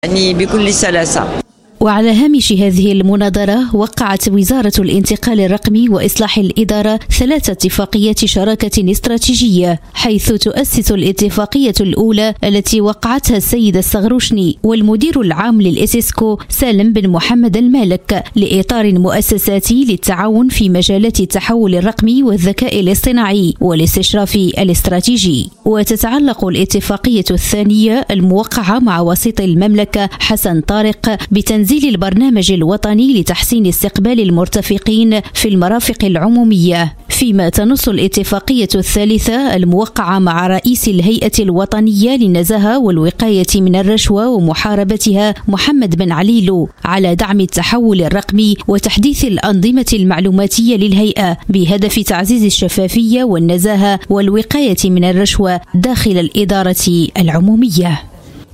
يعني بكل سلاسة. وعلى هامش هذه المناظرة وقعت وزارة الانتقال الرقمي وإصلاح الإدارة 3 اتفاقيات شراكة استراتيجية، حيث تؤسس الاتفاقية الأولى التي وقعتها السيد الصغروشني والمدير العام للإسيسكو سالم بن محمد المالك لإطار مؤسساتي للتعاون في مجالات التحول الرقمي والذكاء الاصطناعي والاستشراف الاستراتيجي. وتتعلق الاتفاقية الثانية الموقعة مع وسيط المملكة حسن طارق بتنزيل البرنامج الوطني لتحسين استقبال المرتفقين في المرافق العمومية، فيما تنص الاتفاقية الثالثة الموقعة مع رئيس الهيئة الوطنية للنزاهة والوقاية من الرشوة ومحاربتها محمد بن عليلو على دعم التحول الرقمي وتحديث الأنظمة المعلوماتية للهيئة بهدف تعزيز الشفافية والنزاهة والوقاية من الرشوة داخل الإدارة العمومية.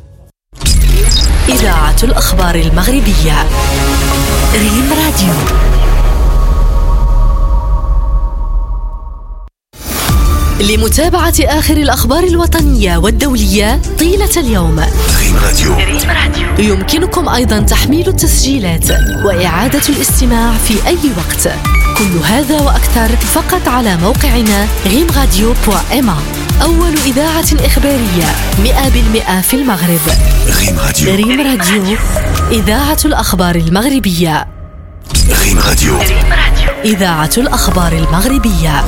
إذاعة الأخبار المغربية ريم راديو. لمتابعة آخر الأخبار الوطنية والدولية طيلة اليوم ريم راديو. يمكنكم أيضا تحميل التسجيلات وإعادة الاستماع في أي وقت. كل هذا وأكثر فقط على موقعنا rimradio.ma، أول إذاعة إخبارية 100% في المغرب. ريم راديو، إذاعة الأخبار المغربية. ريم راديو، إذاعة الأخبار المغربية.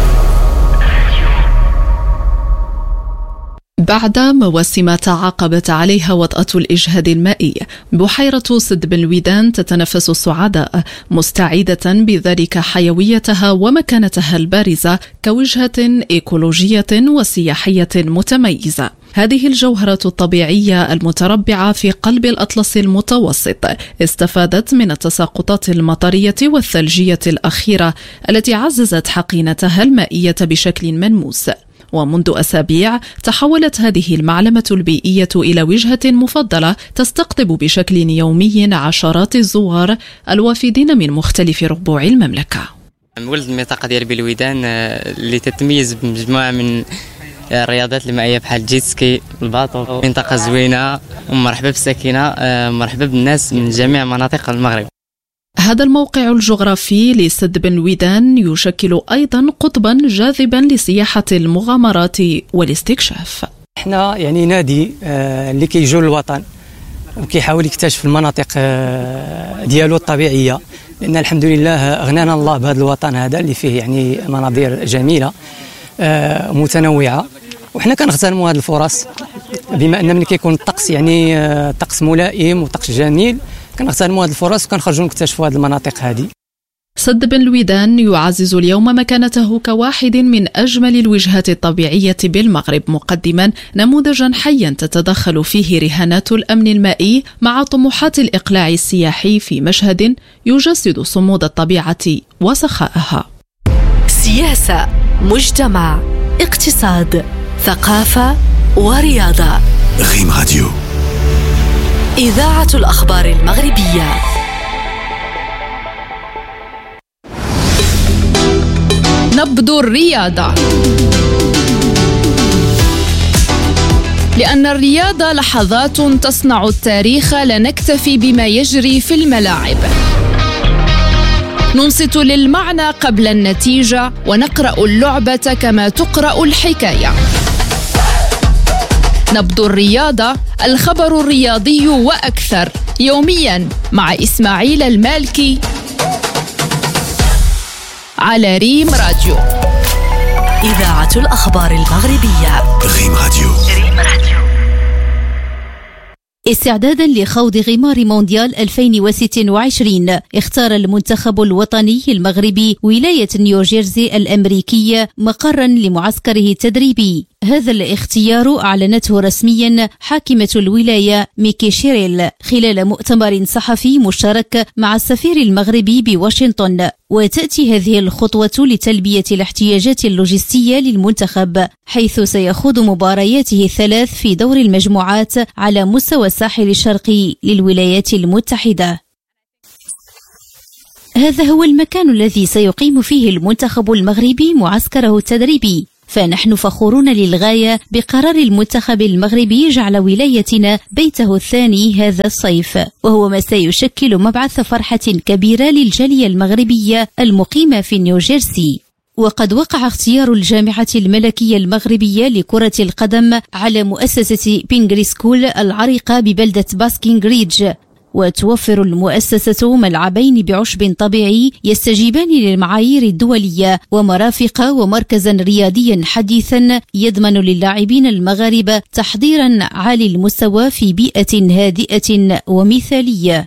بعد مواسم تعاقبت عليها وطأة الإجهاد المائي، بحيرة سد بن الويدان تتنفس السعداء، مستعيدة بذلك حيويتها ومكانتها البارزة كوجهة إيكولوجية وسياحية متميزة. هذه الجوهرة الطبيعية المتربعة في قلب الأطلس المتوسط استفادت من التساقطات المطرية والثلجية الأخيرة التي عززت حقينتها المائية بشكل ملموس. ومنذ أسابيع تحولت هذه المعلمة البيئية إلى وجهة مفضلة تستقطب بشكل يومي عشرات الزوار الوافدين من مختلف ربوع المملكة. ولد المنطقة ديال بالويدان اللي تتميز بمجموعة من الرياضات المائية بحال الجيتسكي، الباطو. منطقة زوينة ومرحبا بالساكنة، مرحبا بالناس من جميع مناطق المغرب. هذا الموقع الجغرافي لسد بن الويدان يشكل أيضا قطبا جاذبا لسياحة المغامرات والاستكشاف. احنا يعني نادي اللي كيجول الوطن وكيحاول يكتشف المناطق ديالو الطبيعية، لأن الحمد لله أغنانا الله بهذا الوطن هذا اللي فيه يعني مناظر جميلة متنوعة، وحنا كنغتنموا هذه الفرص بما أن ملي كيكون الطقس يعني طقس ملائم وطقس جميل كنغتنموا هذه الفرص وكنخرجوا نكتشفوا هذه المناطق هذه. سد بن الويدان يعزز اليوم مكانته كواحد من أجمل الوجهات الطبيعية بالمغرب، مقدما نموذجا حيا تتدخل فيه رهانات الأمن المائي مع طموحات الإقلاع السياحي في مشهد يجسد صمود الطبيعة وسخائها. سياسة، مجتمع، اقتصاد، ثقافة ورياضة. ريم راديو، إذاعة الأخبار المغربية. نبض الرياضة، لأن الرياضة لحظات تصنع التاريخ، لا نكتفي بما يجري في الملاعب. ننصت للمعنى قبل النتيجة ونقرأ اللعبة كما تقرأ الحكاية. نبض الرياضة، الخبر الرياضي وأكثر، يوميا مع إسماعيل المالكي على ريم راديو، إذاعة الأخبار المغربية. ريم راديو. استعدادا لخوض غمار مونديال 2026 اختار المنتخب الوطني المغربي ولاية نيوجيرسي الأمريكية مقرا لمعسكره التدريبي. هذا الاختيار أعلنته رسميا حاكمة الولاية ميكي شيريل خلال مؤتمر صحفي مشترك مع السفير المغربي بواشنطن. وتأتي هذه الخطوة لتلبية الاحتياجات اللوجستية للمنتخب، حيث سيخوض مبارياته الثلاث في دور المجموعات على مستوى الساحل الشرقي للولايات المتحدة. هذا هو المكان الذي سيقيم فيه المنتخب المغربي معسكره التدريبي، فنحن فخورون للغاية بقرار المنتخب المغربي جعل ولايتنا بيته الثاني هذا الصيف، وهو ما سيشكل مبعث فرحة كبيرة للجالية المغربية المقيمة في نيوجيرسي. وقد وقع اختيار الجامعة الملكية المغربية لكرة القدم على مؤسسة بينغري سكول العريقة ببلدة باسكينغ ريدج، وتوفر المؤسسة ملعبين بعشب طبيعي يستجيبان للمعايير الدولية ومرافق ومركزا رياضيا حديثا يضمن للاعبين المغاربة تحضيرا عالي المستوى في بيئة هادئة ومثالية.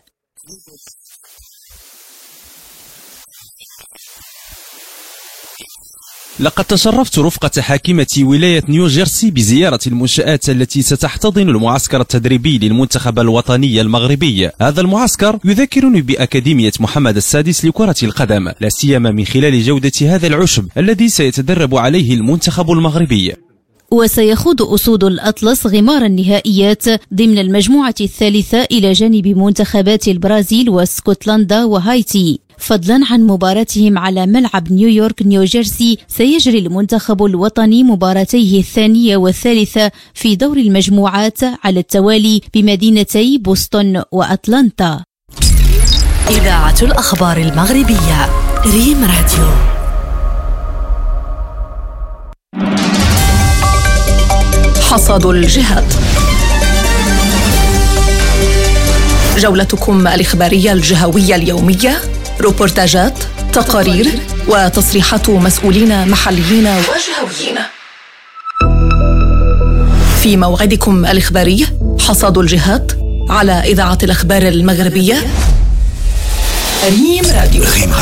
لقد تشرفت رفقة حاكمة ولاية نيوجيرسي بزيارة المنشآت التي ستحتضن المعسكر التدريبي للمنتخب الوطني المغربي. هذا المعسكر يذكرني بأكاديمية محمد السادس لكرة القدم، لا سيما من خلال جودة هذا العشب الذي سيتدرب عليه المنتخب المغربي. وسيخوض أسود الأطلس غمار النهائيات ضمن المجموعة الثالثة إلى جانب منتخبات البرازيل واسكتلندا وهايتي. فضلا عن مباراتهم على ملعب نيويورك نيوجيرسي، سيجري المنتخب الوطني مباراتيه الثانية والثالثة في دور المجموعات على التوالي بمدينتي بوسطن وأتلانتا. إذاعة الأخبار المغربية ريم راديو. حصاد الجهات، جولتكم الإخبارية الجهوية اليومية، روبورتاجات، تقارير وتصريحات مسؤولين محليين وجهويين. في موعدكم الإخباري حصاد الجهات على إذاعة الأخبار المغربية ريم راديو.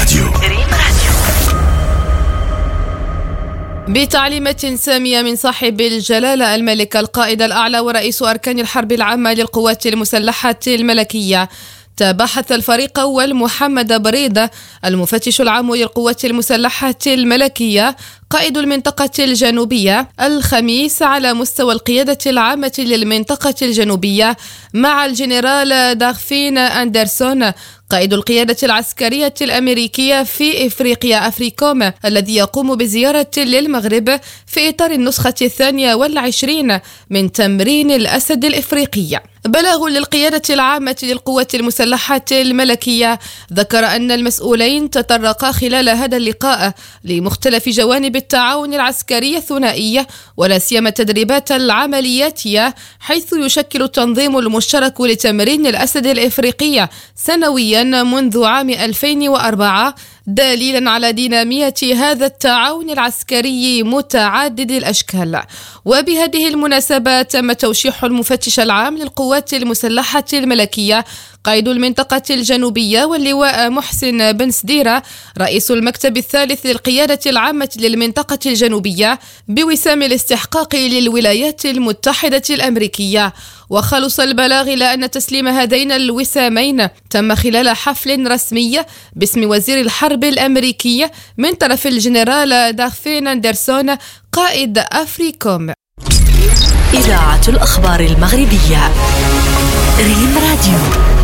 بتعليمات سامية من صاحب الجلالة الملك القائد الأعلى ورئيس أركان الحرب العامة للقوات المسلحة الملكية، تباحث الفريق أول محمد بريدة المفتش العام للقوات المسلحة الملكية قائد المنطقة الجنوبية الخميس على مستوى القيادة العامة للمنطقة الجنوبية مع الجنرال داغفين أندرسون قائد القيادة العسكرية الأمريكية في إفريقيا أفريكوم، الذي يقوم بزيارة للمغرب في إطار النسخة 22 من تمرين الأسد الإفريقي. بلاغ للقيادة العامة للقوات المسلحة الملكية ذكر أن المسؤولين تطرقا خلال هذا اللقاء لمختلف جوانب التعاون العسكري الثنائي ولا سيما التدريبات العملياتية، حيث يشكل التنظيم المشترك لتمرين الأسد الإفريقي سنويا منذ عام 2004 دليلا على دينامية هذا التعاون العسكري متعدد الأشكال. وبهذه المناسبة تم توشيح المفتش العام للقوات المسلحة الملكية قائد المنطقة الجنوبية واللواء محسن بن سديرة رئيس المكتب الثالث للقيادة العامة للمنطقة الجنوبية بوسام الاستحقاق للولايات المتحدة الأمريكية. وخلص البلاغ إلى أن تسليم هذين الوسامين تم خلال حفل رسمي باسم وزير الحرب الأمريكي من طرف الجنرال داغفين أندرسون قائد أفريكوم. إذاعة الأخبار المغربية ريم راديو.